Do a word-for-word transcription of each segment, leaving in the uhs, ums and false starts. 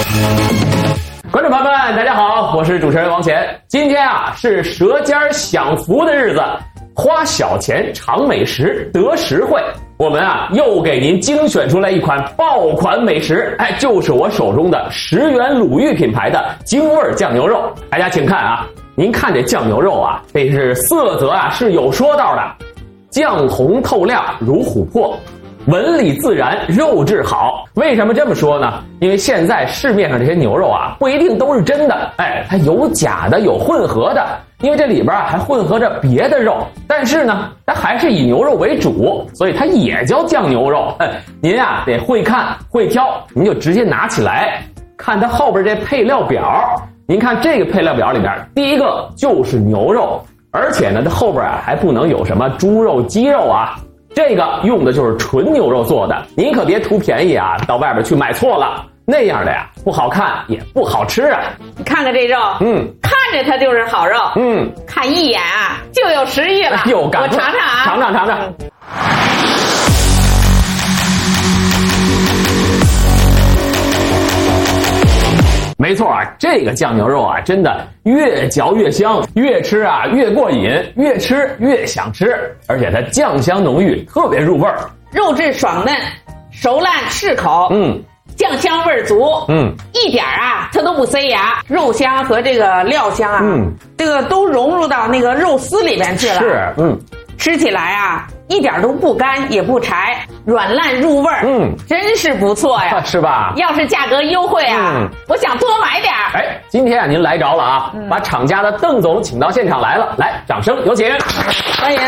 观众朋友们，大家好，我是主持人王乾。今天啊是舌尖享福的日子，花小钱尝美食得实惠。我们啊又给您精选出来一款爆款美食，哎，就是我手中的十元鲁豫品牌的京味酱牛肉。大家请看啊，您看这酱牛肉啊，这是色泽啊是有说道的，酱红透亮如琥珀。纹理自然，肉质好。为什么这么说呢？因为现在市面上这些牛肉啊，不一定都是真的，哎，它有假的，有混合的。因为这里边啊还混合着别的肉，但是呢，它还是以牛肉为主，所以它也叫酱牛肉。哎，您啊得会看会挑，您就直接拿起来看它后边这配料表。您看这个配料表里面，第一个就是牛肉，而且呢，它后边啊还不能有什么猪肉、鸡肉啊。这个用的就是纯牛肉做的，您可别图便宜啊，到外边去买错了，那样的呀不好看也不好吃啊。 你看看这肉， 嗯， 看着它就是好肉， 嗯， 看一眼啊就有食欲了。 有感觉， 我尝尝啊， 尝尝尝尝。没错啊，这个酱牛肉啊，真的越嚼越香，越吃啊越过瘾，越吃越想吃，而且它酱香浓郁，特别入味儿， 肉质爽嫩，熟烂适口， 嗯， 酱香味儿足， 嗯， 一点啊它都不塞牙，肉香和这个料香啊， 嗯， 这个都融入到那个肉丝里边去了， 是，嗯。 吃起来啊，一点都不干也不柴，软烂入味儿， 嗯， 真是不错呀， 是吧？ 要是价格优惠啊， 嗯， 我想多买点儿。 哎，今天啊您来着了啊，嗯，把厂家的邓总请到现场来了，来，掌声有请， 欢迎。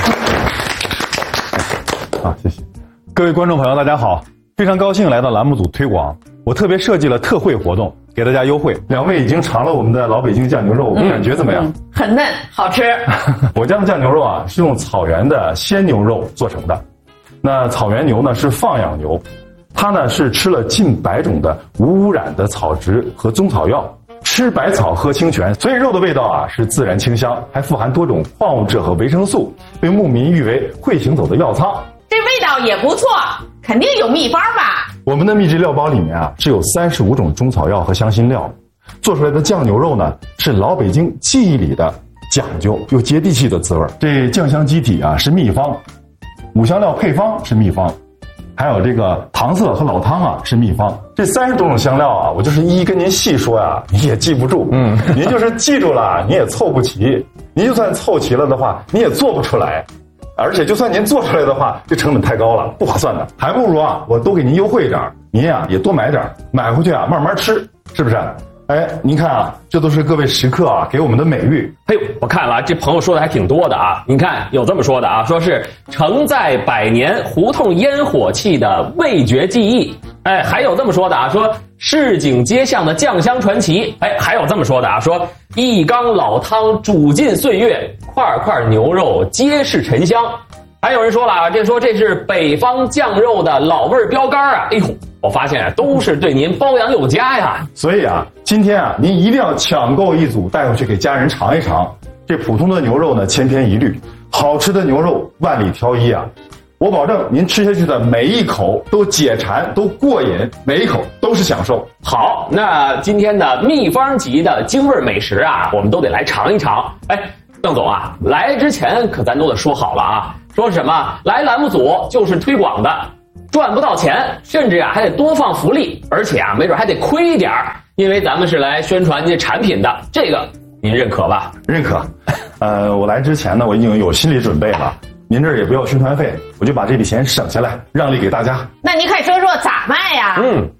好，谢谢。各位观众朋友，大家好，非常高兴来到栏目组推广，我特别设计了特惠活动，给大家优惠。两位已经尝了我们的老北京酱牛肉，嗯，感觉怎么样？嗯， 很嫩，好吃。 我家的酱牛肉啊，是用草原的鲜牛肉做成的。那草原牛呢是放养牛，它呢是吃了近百种的无污染的草植和中草药，吃百草喝清泉，所以肉的味道啊是自然清香，还富含多种矿物质和维生素，被牧民誉为会行走的药仓。 这味道也不错，肯定有秘方吧？ 我们的秘制料包里面啊是有三十五种中草药和香辛料，做出来的酱牛肉呢是老北京记忆里的讲究又接地气的滋味。这酱香基底啊是秘方，五香料配方是秘方，还有这个糖色和老汤啊是秘方。这三十多种香料啊，我就是一一跟您细说呀，你也记不住。嗯，您就是记住了，你也凑不齐。您就算凑齐了的话，你也做不出来。而且就算您做出来的话，这成本太高了，不划算的，还不如啊，我都给您优惠点，您啊也多买点，买回去啊慢慢吃，是不是？哎，您看啊，这都是各位食客啊给我们的美誉。 哎呦，我看了，这朋友说的还挺多的啊。您看有这么说的啊，说是承载百年胡同烟火气的味觉记忆。哎，还有这么说的啊，说市井街巷的酱香传奇。哎，还有这么说的啊，说一缸老汤煮尽岁月，块块牛肉皆是沉香。还有人说了啊，这说这是北方酱肉的老味标杆啊。哎呦，我发现啊，都是对您包养有加呀。 所以啊，今天啊，您一定要抢购一组带回去给家人尝一尝。这普通的牛肉呢，千篇一律；好吃的牛肉万里挑一啊。我保证您吃下去的每一口都解馋，都过瘾，每一口都是享受。 好，那今天的秘方级的京味美食啊，我们都得来尝一尝。哎，邓总啊，来之前可咱都得说好了啊，说什么来栏目组就是推广的，赚不到钱，甚至啊还得多放福利，而且啊没准还得亏一点，因为咱们是来宣传这产品的，这个您认可吧？ 认可。呃，我来之前呢，我已经有心理准备了。您这儿也不要宣传费，我就把这笔钱省下来，让利给大家。 那您快说说咋卖呀？ 嗯，